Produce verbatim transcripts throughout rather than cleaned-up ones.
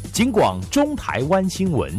警广中台湾新闻。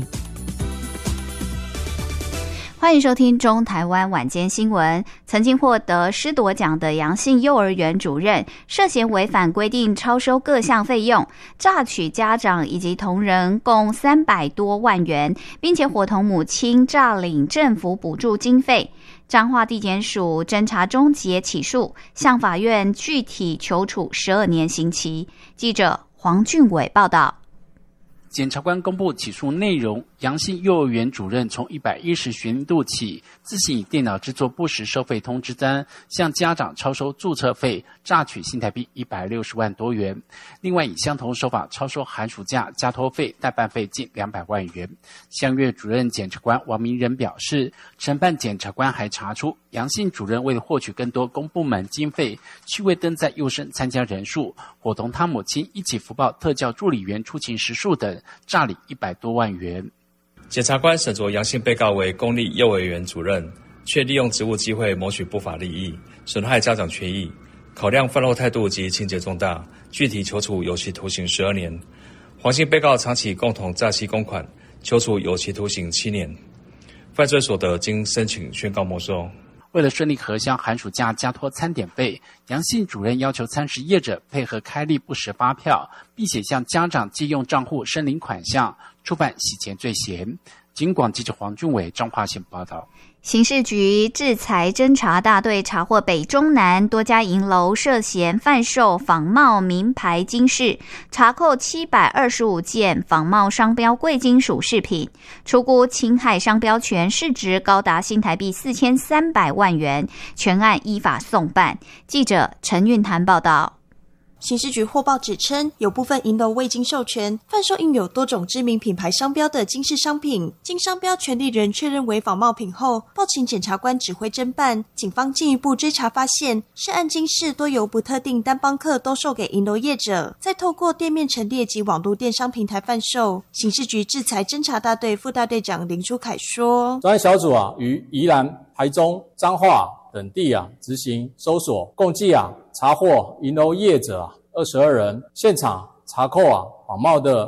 欢迎收听中台湾晚间新闻。曾经获得师铎奖的杨姓幼儿园主任涉嫌违反规定超收各项费用，诈取家长以及同仁共三百多万元，并且伙同母亲诈领政府补助经费。彰化地检署侦查终结起诉，向法院具体求处十二年刑期。记者黄俊伟报道。 检察官公布起诉内容，杨姓幼儿园主任从一百一十学年度起，自行以电脑制作不实收费通知单，向家长超收注册费，诈取新台币一百六十万多元。另外以相同手法超收寒暑假家托费、代办费近两百万元。相约主任检察官王明仁表示，承办检察官还查出杨姓主任为了获取更多公部门经费，趣味登载幼生参加人数，伙同他母亲一起福报特教助理员出勤时数等，诈领一百多万元。 检察官审酌杨姓被告为公立幼儿园主任，却利用职务机会谋取不法利益，损害家长权益，考量犯后态度及情节重大，具体求处有期徒刑十二年。黄姓被告长期共同诈欺公款，求处有期徒刑七年。犯罪所得经申请宣告没收。 为了顺利核销寒暑假家托餐点费，杨姓主任要求餐食业者配合开立不实发票，并且向家长借用账户申领款项，触犯洗钱罪嫌。警广记者黄俊伟彰化县报道。 刑事局制裁侦查大队查获北中南多家银楼涉嫌贩售仿冒名牌金饰，查扣七百二十五件仿冒商标贵金属饰品，初估侵害商标权市值高达新台币四千三百万元，全案依法送办。记者陈运涵报道。 刑事局获报指称，有部分银楼未经授权贩售印有多种知名品牌商标的金饰商品，经商标权利人确认为仿冒品后，报请检察官指挥侦办。警方进一步追查发现，涉案金饰多由不特定单帮客兜售给银楼业者，再透过店面陈列及网络电商平台贩售。刑事局制裁侦查大队副大队长林书凯说， 专案小组啊，于宜兰、台中、彰化等地啊执行搜索，共计啊查获银楼业者啊二十二人，现场查扣啊仿冒的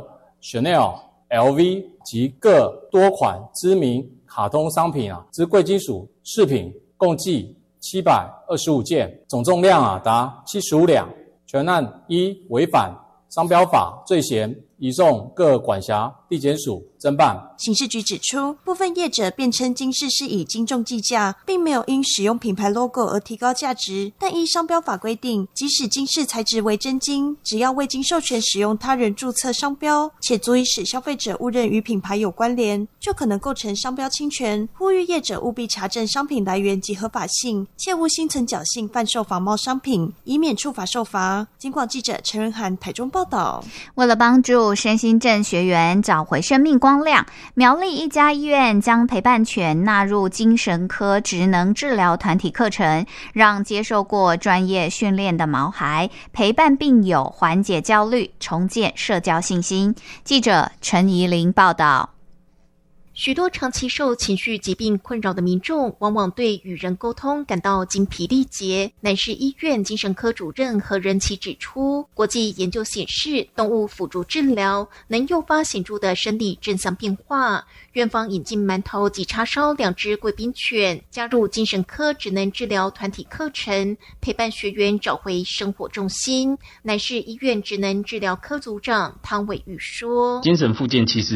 Chanel、L V 及各多款知名卡通商品啊之贵金属饰品，共计七百二十五件，总重量啊达七十五两。全案依违反商标法罪嫌，移送各管辖地检署侦办。 刑事局指出，部分业者辩称金饰是以斤重计价，并没有因使用品牌 logo 而提高价值，但依商标法规定，即使金饰材质为真金，只要未经授权使用他人注册商标，且足以使消费者误认与品牌有关联，就可能构成商标侵权。呼吁业者务必查证商品来源及合法性，切勿心存侥幸贩售仿冒商品，以免触法受罚。警广记者陈仁涵台中报道。 为了帮助身心症学员找回生命光亮，苗栗一家医院将陪伴犬纳入精神科职能治疗团体课程，让接受过专业训练的毛孩陪伴病友，缓解焦虑，重建社交信心。记者陈怡玲报道。 许多长期受情绪疾病困扰的民众，往往对与人沟通感到精疲力竭。南市医院精神科主任何仁奇指出，国际研究显示，动物辅助治疗能诱发显著的生理正向变化。院方引进馒头及叉烧两只贵宾犬，加入精神科职能治疗团体课程，陪伴学员找回生活重心。南市医院职能治疗科组长汤伟玉说， 精神复健其实